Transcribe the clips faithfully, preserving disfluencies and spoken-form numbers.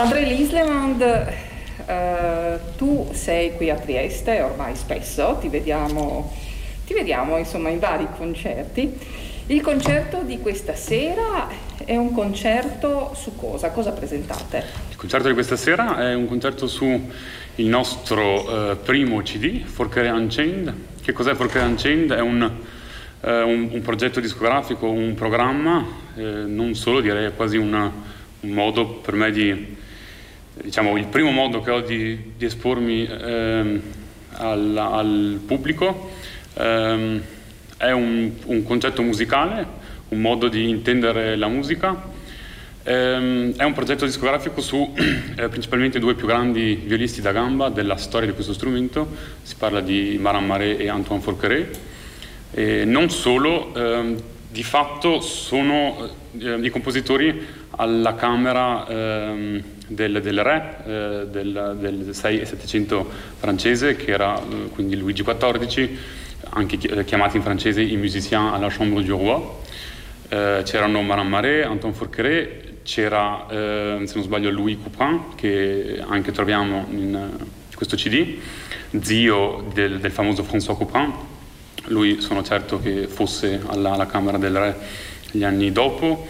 André Lislemand, eh, tu sei qui a Trieste ormai spesso, ti vediamo, ti vediamo insomma in vari concerti. Il concerto di questa sera è un concerto su cosa? Cosa presentate? Il concerto di questa sera è un concerto su il nostro eh, primo C D, Forcare Unchained. Che cos'è Forcare Unchained? È un, eh, un, un progetto discografico, un programma, eh, non solo, direi quasi una, un modo per me di, diciamo, il primo modo che ho di, di espormi eh, al, al pubblico. Eh, è un, un concetto musicale, un modo di intendere la musica. Eh, è un progetto discografico su eh, principalmente due più grandi violisti da gamba della storia di questo strumento. Si parla di Maran Maré e Antoine Forqueray. E non solo, eh, di fatto sono eh, i compositori alla camera eh, del, del re eh, del, del sei e settecento francese, che era eh, quindi Luigi quattordici, anche chiamati in francese i musiciens à la chambre du roi. Eh, c'erano Maran Maré, Antoine Forqueray, c'era, eh, se non sbaglio, Louis Couperin, che anche troviamo in questo C D, zio del, del famoso François Couperin. Lui sono certo che fosse alla, alla Camera del Re gli anni dopo.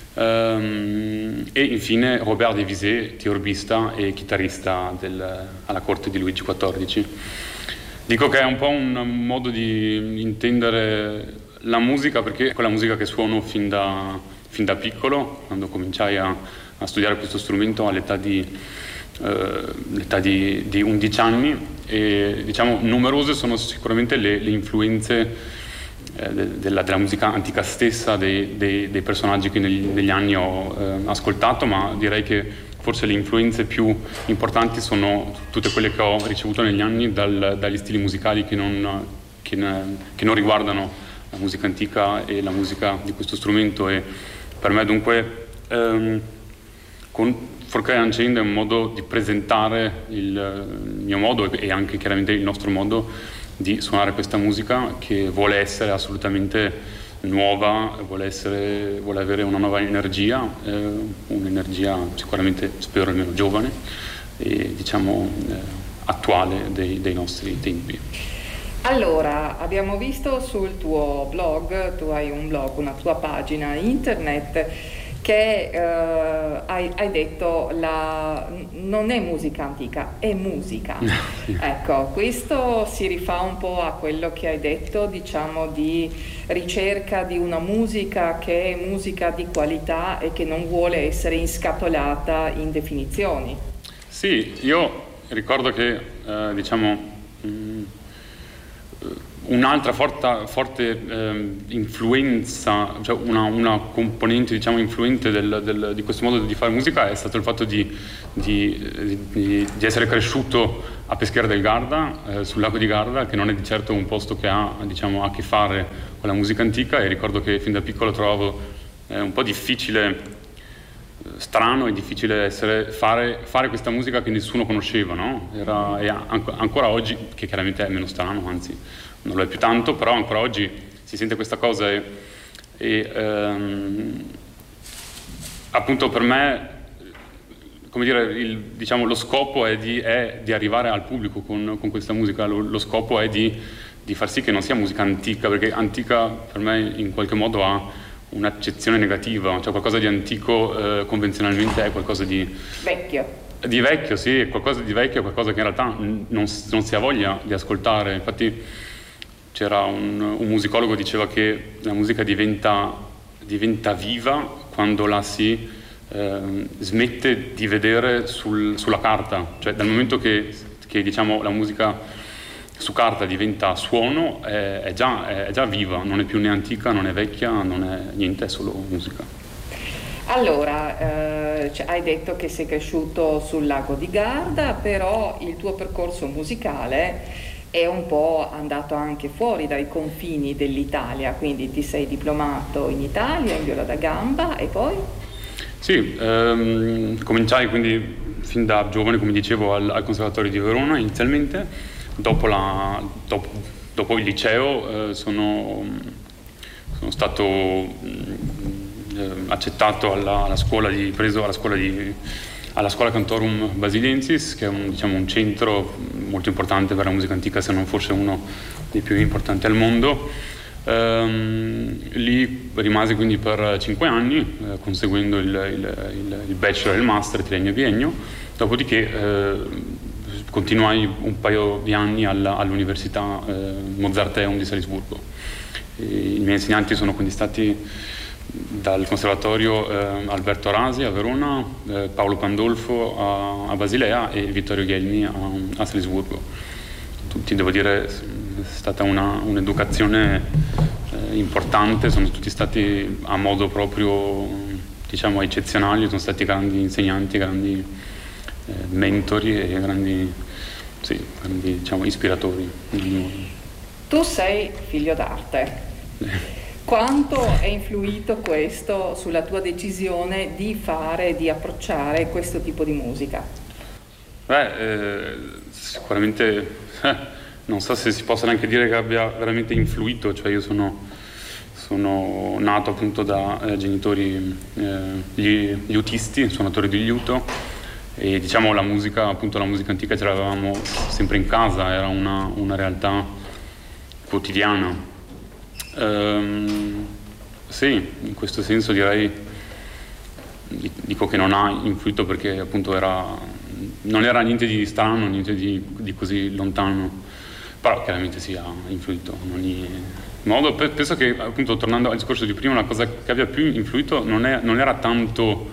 Um, e infine Robert de Visé, tiorbista e chitarrista del, alla corte di Luigi quattordici. Dico che è un po' un modo di intendere la musica, perché è quella musica che suono fin da, fin da piccolo, quando cominciai a, a studiare questo strumento all'età di, eh, l'età di, di undici anni, e diciamo numerose sono sicuramente le, le influenze eh, de, della, della musica antica stessa, dei, dei, dei personaggi che negli, negli anni ho eh, ascoltato, ma direi che forse le influenze più importanti sono tutte quelle che ho ricevuto negli anni dal, dagli stili musicali che non, che, ne, che non riguardano la musica antica e la musica di questo strumento. E per me dunque ehm, con Forcare Unchained è un modo di presentare il, il mio modo e anche chiaramente il nostro modo di suonare questa musica, che vuole essere assolutamente nuova, vuole, essere, vuole avere una nuova energia, eh, un'energia sicuramente, spero almeno giovane e diciamo eh, attuale dei, dei nostri tempi. Allora, abbiamo visto sul tuo blog, tu hai un blog, una tua pagina internet, che eh, hai, hai detto la, non è musica antica, è musica. Ecco, questo si rifà un po' a quello che hai detto, diciamo, di ricerca di una musica che è musica di qualità e che non vuole essere inscatolata in definizioni. Sì, io ricordo che eh, diciamo mh, un'altra forte, forte eh, influenza, cioè una, una componente diciamo influente del, del, di questo modo di fare musica è stato il fatto di, di, di, di essere cresciuto a Peschiera del Garda, eh, sul lago di Garda, che non è di certo un posto che ha diciamo a che fare con la musica antica, e ricordo che fin da piccolo trovavo eh, un po' difficile, strano e difficile essere, fare, fare questa musica che nessuno conosceva, no? Era, e an- ancora oggi, che chiaramente è meno strano, anzi non lo è più tanto, però ancora oggi si sente questa cosa e, e ehm, appunto per me, come dire, il, diciamo, lo scopo è di, è di arrivare al pubblico con, con questa musica, lo, lo scopo è di, di far sì che non sia musica antica, perché antica per me in qualche modo ha un'accezione negativa, cioè qualcosa di antico eh, convenzionalmente è qualcosa di vecchio. Di vecchio, sì, qualcosa di vecchio, qualcosa che in realtà non, non si ha voglia di ascoltare. Infatti c'era un, un musicologo che diceva che la musica diventa, diventa viva quando la si eh, smette di vedere sul, sulla carta, cioè dal momento che, che diciamo la musica su carta diventa suono, è, è, già, è già viva, non è più né antica, non è vecchia, non è niente, è solo musica. Allora, eh, cioè, hai detto che sei cresciuto sul lago di Garda, però il tuo percorso musicale è un po' andato anche fuori dai confini dell'Italia, quindi ti sei diplomato in Italia in viola da gamba e poi? Sì, ehm, cominciai quindi fin da giovane, come dicevo, al, al Conservatorio di Verona inizialmente, dopo, la, dopo, dopo il liceo eh, sono, sono stato eh, accettato alla, alla scuola di, preso alla scuola di, alla Scuola Cantorum Basiliensis, che è un, diciamo, un centro molto importante per la musica antica, se non forse uno dei più importanti al mondo. Um, lì rimasi quindi per cinque anni, eh, conseguendo il, il, il, il bachelor e il master triennio e biennio, dopodiché eh, continuai un paio di anni alla, all'Università eh, Mozarteum di Salisburgo. E i miei insegnanti sono quindi stati dal Conservatorio eh, Alberto Rasi a Verona, eh, Paolo Pandolfo a, a Basilea e Vittorio Ghelmi a, a Salisburgo. Tutti, devo dire, è stata una, un'educazione eh, importante, sono tutti stati a modo proprio, diciamo, eccezionali, sono stati grandi insegnanti, grandi eh, mentori e grandi, sì, grandi, diciamo, ispiratori. Tu sei figlio d'arte. Quanto è influito questo sulla tua decisione di fare, di approcciare questo tipo di musica? Beh, eh, sicuramente eh, non so se si possa neanche dire che abbia veramente influito, cioè io sono, sono nato appunto da eh, genitori eh, liutisti, suonatori di liuto, e diciamo la musica, appunto la musica antica ce l'avevamo sempre in casa, era una, una realtà quotidiana. Um, sì, in questo senso direi, dico che non ha influito perché appunto era, non era niente di strano, niente di, di così lontano, però chiaramente sì, ha influito in ogni modo. Penso che appunto, tornando al discorso di prima, la cosa che abbia più influito non, è, non era tanto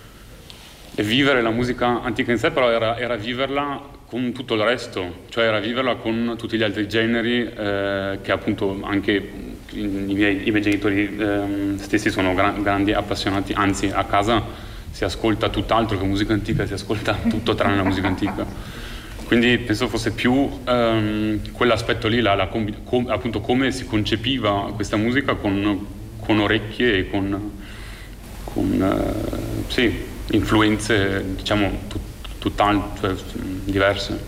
vivere la musica antica in sé, però era, era viverla con tutto il resto, cioè era viverla con tutti gli altri generi eh, che appunto anche i miei, i miei genitori eh, stessi sono gran, grandi appassionati, anzi a casa si ascolta tutt'altro che musica antica, si ascolta tutto tranne la musica antica. Quindi penso fosse più ehm, quell'aspetto lì, la, la, com, appunto come si concepiva questa musica con, con orecchie e con, con eh, sì, influenze, diciamo, tut, tutt'altre, cioè, diverse.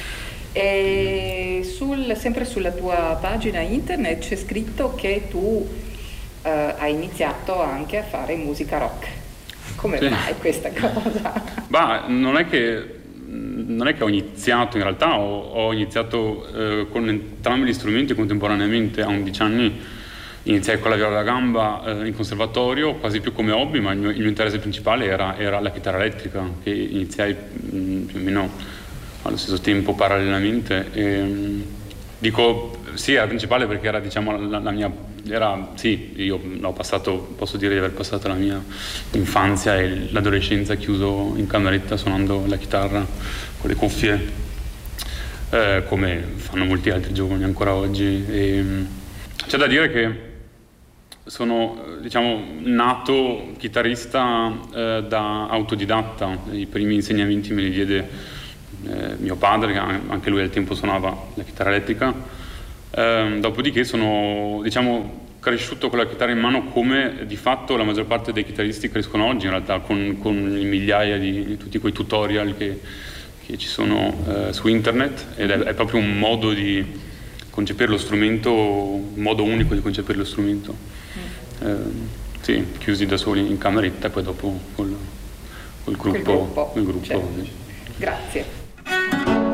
E sul, sempre sulla tua pagina internet c'è scritto che tu eh, hai iniziato anche a fare musica rock. Come sì. mai questa cosa? Bah, non è che non è che ho iniziato, in realtà ho, ho iniziato eh, con entrambi gli strumenti contemporaneamente. A undici anni iniziai con la viola da gamba eh, in conservatorio, quasi più come hobby, ma il mio, il mio interesse principale era, era la chitarra elettrica, che iniziai mh, più o meno allo stesso tempo parallelamente. E, dico sì, era principale perché era, diciamo, la, la mia, era, sì, io l'ho passato, posso dire di aver passato la mia infanzia e l'adolescenza chiuso in cameretta suonando la chitarra con le cuffie, eh, come fanno molti altri giovani ancora oggi. E, c'è da dire che sono, diciamo, nato chitarrista eh, da autodidatta. I primi insegnamenti me li diede Eh, mio padre, che anche lui al tempo suonava la chitarra elettrica. Eh, dopodiché sono, diciamo, cresciuto con la chitarra in mano, come di fatto la maggior parte dei chitarristi crescono oggi, in realtà, con, con migliaia di, di tutti quei tutorial che, che ci sono eh, su internet, ed è, è proprio un modo di concepire lo strumento, un modo unico di concepire lo strumento. Eh, sì, chiusi da soli in cameretta e poi dopo col, col gruppo. Col gruppo, col gruppo certo. sì. Grazie.